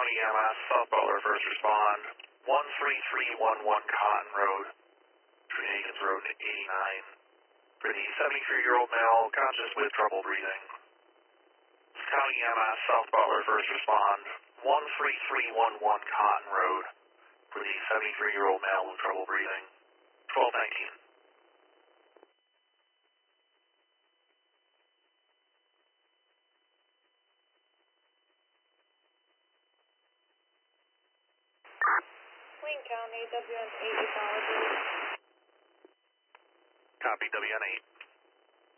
County EMS, South Butler, first respond. 13311 Cotton Road, between Higgins Road and 89. For the 73-year-old male, conscious with trouble breathing. County EMS, South Butler, first respond. 13311 Cotton Road, for the 73-year-old male with trouble breathing. 1219. Wayne County, WN8 Ecology. Copy, WN8.